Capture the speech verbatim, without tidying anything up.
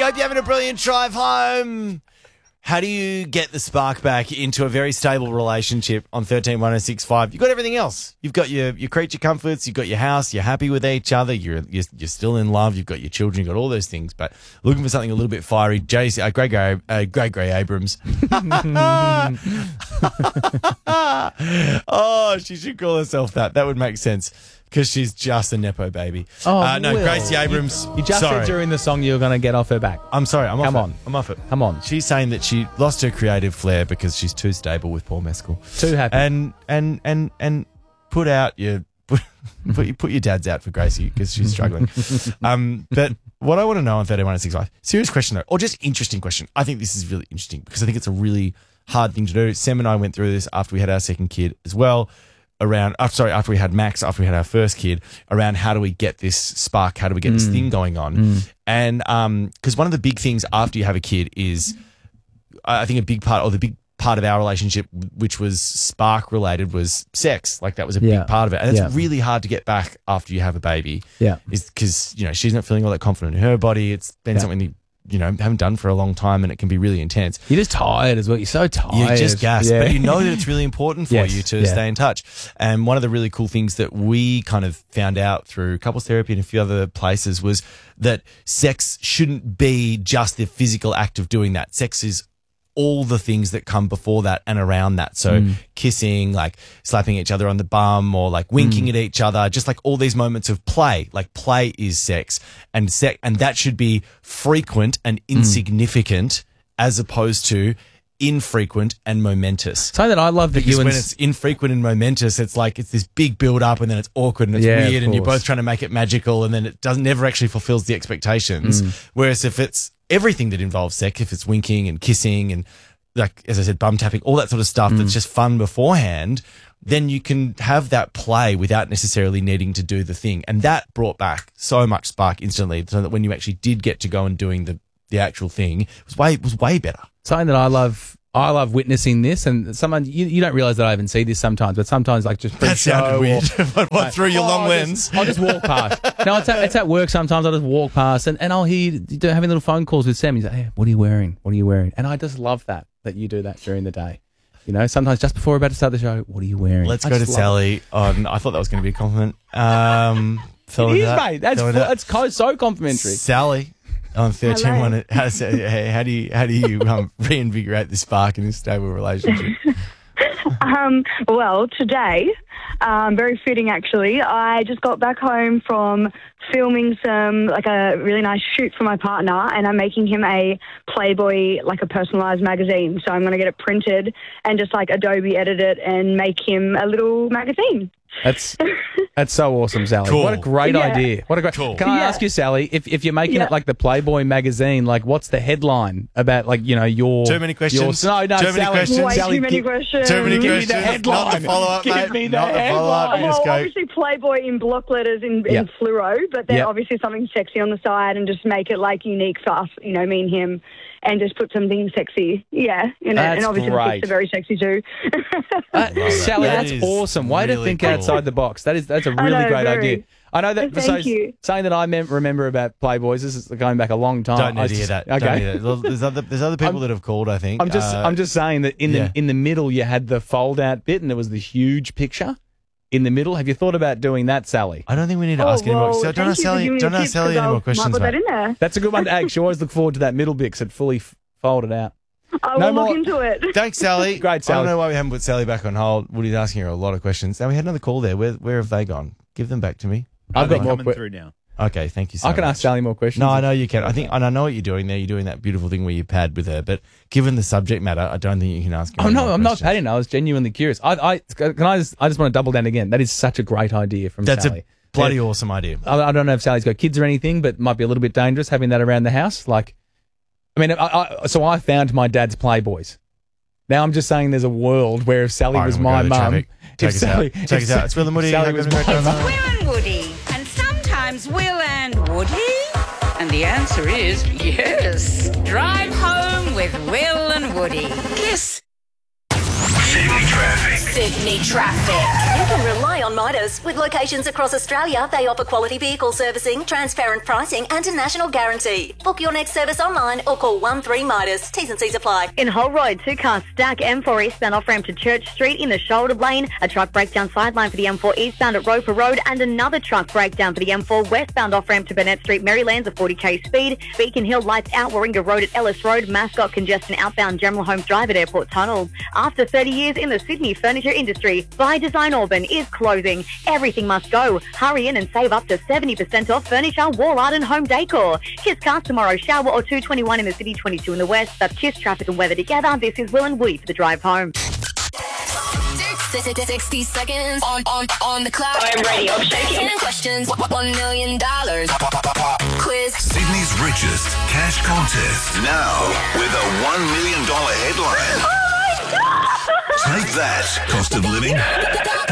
hope you're having a brilliant drive home. How do you get the spark back into a very stable relationship on thirteen one oh six five? You've got everything else. You've got your, your creature comforts, you've got your house, you're happy with each other, you're, you're you're still in love, you've got your children, you've got all those things, but looking for something a little bit fiery, J C, uh, Greg, uh, Greg Gray Abrams. Oh, she should call herself that. That would make sense. Because she's just a Nepo baby. Oh, uh, no, Will. Gracie Abrams. You just sorry. said during the song you were going to get off her back. I'm sorry. I'm Come off on. it. I'm off it. Come on. She's saying that she lost her creative flair because she's too stable with Paul Mescal. Too happy. And and and and put out your put put, your, put your dads out for Gracie because she's struggling. um, but what I want to know on thirteen one oh six five, serious question though, or just interesting question. I think this is really interesting because I think it's a really hard thing to do. Sam and I went through this after we had our second kid as well. Around, uh, sorry, after we had Max, after we had our first kid, around how do we get this spark, how do we get mm. this thing going on? Mm. And um, because one of the big things after you have a kid is, I think a big part, or the big part of our relationship, which was spark related, was sex. Like that was a yeah. big part of it, and it's yeah. really hard to get back after you have a baby. Yeah, is because you know she's not feeling all that confident in her body. It's been yeah. something that, you know, haven't done for a long time, and it can be really intense. You're just tired as well. You're so tired. You're just gassed. Yeah. But you know that it's really important for yes. you to yeah. stay in touch. And one of the really cool things that we kind of found out through couples therapy and a few other places was that sex shouldn't be just the physical act of doing that. Sex is all the things that come before that and around that. So mm. kissing, like slapping each other on the bum, or like winking mm. at each other, just like all these moments of play. Like play is sex, and sex, and that should be frequent and insignificant mm. as opposed to infrequent and momentous. So that I love that because you and when it's infrequent and momentous, it's like it's this big build up, and then it's awkward and it's yeah, weird, and you're both trying to make it magical, and then it doesn't never actually fulfills the expectations. Mm. Whereas if it's everything that involves sex, if it's winking and kissing and, like, as I said, bum tapping, all that sort of stuff mm. that's just fun beforehand, then you can have that play without necessarily needing to do the thing. And that brought back so much spark instantly, so that when you actually did get to go and doing the, the actual thing, it was way, it was way better. Something that I love... I love witnessing this, and someone you, you don't realise that I even see this sometimes, but sometimes like just that sounded weird. what, what through your oh, long I'll lens? Just, I'll just walk past. No, it's at, it's at work. Sometimes I just walk past, and, and I'll hear you having little phone calls with Sam. He's like, "Hey, what are you wearing? What are you wearing?" And I just love that that you do that during the day. You know, sometimes just before we're about to start the show, what are you wearing? Let's I go to Sally. On, I thought that was going to be a compliment. Um, it is, that, mate. That's full, that's so complimentary. Sally. On thirteen one, how, how do you how do you um, reinvigorate the spark in this stable relationship? um, well, today, um, very fitting actually. I just got back home from filming some like a really nice shoot for my partner, and I'm making him a Playboy, like a personalized magazine. So I'm going to get it printed and just like Adobe edit it and make him a little magazine. That's that's so awesome, Sally. Cool. What a great yeah. idea. What a great. Cool. Can I yeah. ask you, Sally, if if you're making yeah. it like the Playboy magazine, like what's the headline about? Like, you know, your too many questions. Your, no, no, too many Sally, questions. Way Sally, too many give, questions. Too many give questions. Me the headline. Not the follow up, give mate. me the Not the follow up. headline. You just Well, go. obviously Playboy in block letters in, in Yep. fluoro, but then Yep. obviously something sexy on the side, and just make it like unique for us, you know, me and him, and just put something sexy, yeah, in it. That's And obviously great. the pics are very sexy too. Uh, Sally, That that's is awesome. Way to really think cool. outside the box. That is that's a I really know, great very. idea. I know that. Thank so, you. Something that I mem- remember about Playboys. This is going back a long time. Don't I need to hear just- that. Okay. Don't need that. There's other there's other people I'm- that have called. I think. I'm just Uh, I'm just saying that in yeah. the in the middle you had the fold out bit, and there was the huge picture in the middle. Have you thought about doing that, Sally? I don't think we need to Oh, ask any more. well, So don't thank ask you for Sally. giving me Don't the ask tips, Sally 'cause any more I'll- questions, might put that mate. in there. That's a good one to ask. You always look forward to that middle bit 'cause it fully f- folded out. I No will more- look into it. Thanks, Sally. Great, I Sally. don't know why we haven't put Sally back on hold. Woody's asking her a lot of questions. Now we had another call there. Where where have they gone? Give them back to me. I've Are they got more. coming que- through now. Okay, thank you so I can much. ask Sally more questions. No, I know you can. I think and I know what you're doing there. You're doing that beautiful thing where you pad with her. But given the subject matter, I don't think you can ask her. Oh any no, more I'm not questions. padding. I was genuinely curious. I, I can I just I just want to double down again. That is such a great idea from That's Sally. a bloody awesome idea. I, I don't know if Sally's got kids or anything, but it might be a little bit dangerous having that around the house. Like, I mean, I, I, so I found my dad's Playboys. Now I'm just saying there's a world where if Sally All right, was I'm gonna my go to mum, traffic. Take if us Sally, out. Take if us out. It's Will and Woody. Sally Have was a great my time. mum. Will and Woody, and sometimes Will and Woody? And the answer is yes. Drive home with Will and Woody. Kiss. Sydney traffic. Sydney traffic. You can rely on Midas. With locations across Australia, they offer quality vehicle servicing, transparent pricing and a national guarantee. Book your next service online or call one three Midas. T's and C's apply. In Holroyd, two cars stack M four eastbound off-ramp to Church Street in the shoulder lane. A truck breakdown sideline for the M four eastbound at Roper Road and another truck breakdown for the M four westbound off-ramp to Burnett Street, Maryland's a forty k speed. Beacon Hill lights out Warringah Road at Ellis Road. Mascot congestion outbound General Holmes Drive at Airport Tunnel. After thirty years in the Sydney furniture industry, By Design Auburn is closing. Everything must go. Hurry in and save up to seventy percent off furniture, wall art and home decor. Kiss cars tomorrow, shower or two twenty-one in the city, twenty-two in the west. That's Kiss traffic and weather together. This is Will and Woody for the drive home. sixty seconds on, on, on the clock. I'm ready. I'm shaking. ten questions, one million dollars. Quiz. Sydney's richest cash contest. Now with a one million dollars headline. Oh my God! Take that, cost of living.